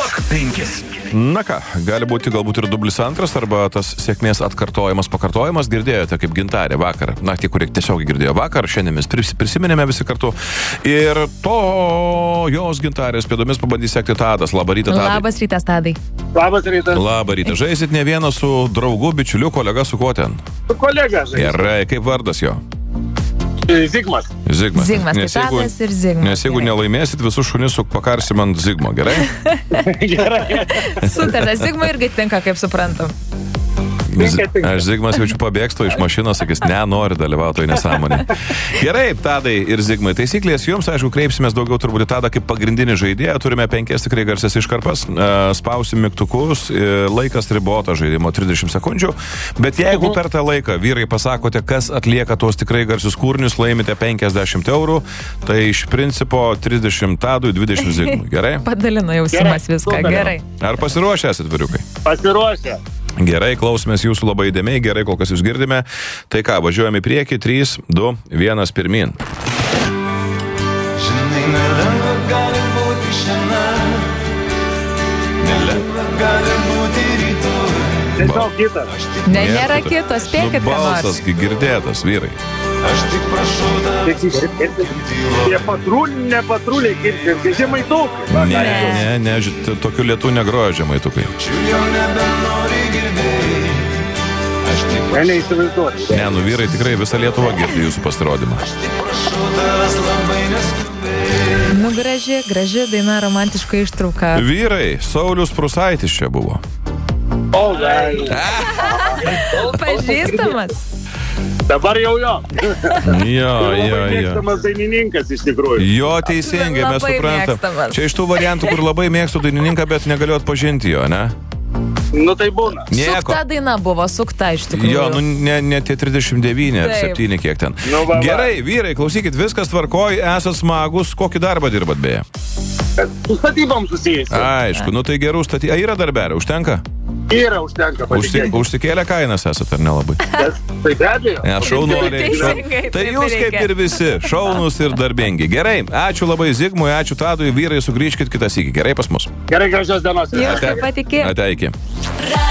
Top 5. Na ką, gali būti galbūt ir dublis antras arba tas sėkmės pakartojimas. Girdėjote kaip Gintarė vakar, tie, kurie tiesiog girdėjo vakar, šiandien mes prisiminėme visi kartu. Ir to jos Gintarės pėdomis pabandys sekti Tadas. Labą rytą, Tadai. Labas rytas, Tadai. Labas rytas. Labą rytą. Žaisit ne vieną su draugu, bičiuliu, kolega, su kuo ten? Su kolega žaidžiu. Gerai, kaip vardas jo? Zigmas. Zigmas, tai Tadas ir Zigmas. Nes jeigu nelaimėsit, visus šunis pakarsim ant Zigmo, gerai? Gerai. Sutartas, Zigmo irgi tinka, kaip suprantam. Aš Zigmas jaučiu pabėgsto iš mašinos, sakys, nenori dalyvauti toj nesąmonė. Gerai, Tadai ir Zigmai, taisyklės jums, aišku, kreipsimės daugiau turbūt į Tadą kaip pagrindinį žaidėją. Turime 5 tikrai garsias iškarpas, spausim mygtukus, laikas ribota žaidimo 30 sekundžių, bet jeigu per tą laiką vyrai pasakote, kas atlieka tuos tikrai garsius kūrinius, laimite 50 eurų, tai iš principo 30 Tadui, 20 Zigmui, gerai? Padalino jau Simas viską, gerai. Ar pasiruošę esat, vyriukai? Pasiruošę. Gerai, klausimės jūsų labai įdėmiai, gerai, kol kas jūs girdime. Tai ką, važiuojame į priekį, 3, 2, 1, pirmin. Žinai, nelengva gali būti šiandien, nelengva gali būti rytoj. Tiesiog kitas. Nėra kito, spėkit, ką nors. Balsas girdėtas, vyrai. Aš tik prašau tavęs. Nepatruliai kirti, žemaitukai. Ne, tokiu lietu negroja žemaitukai. Jau nebenori girdėjai. Aš tik Neįsivaizduoju. Ne, vyrai tikrai visą Lietuvą girdi jūsų pasirodymą. prašau tavęs labai neskubėjai. Graži daina, romantiška ištrauka. Vyrai, Saulius Prūsaitis čia buvo. O, gal. Pažįstamas. Dabar jau jo. Jo. Mėgstamas dainininkas iš tikrųjų. Jo, teisingai, mes Labai suprantam. mėgstamas. Čia iš tų variantų, kur labai mėgstu dainininką, bet negaliu atpažinti jo, ne? Nu tai būna. Sukta daina buvo, sukta iš tikrųjų. Jo, ne tie 39 ar Taip. 7, kiek ten. Nu, va. Gerai, vyrai, klausykit, viskas tvarkoj, esat smagus, kokį darbą dirbat beje? Su statybom susijęs. Aišku, nu tai gerų statybų. Yra darbelė, užtenka? Yra, užtenka. patikėkit. Užsikėlė kainas esat, ar nelabai? Tai be abejo. Ne, šaunuoliai. Teisingai, Tai taip jūs kaip reikia. ir visi, šaunus ir darbingi. Gerai, ačiū labai Zigmui, ačiū Tadui, vyrai, sugrįžkit kitą sykį. Gerai pas mus. Gerai, gražios dienos. Jūs taip pat iki. Ate iki.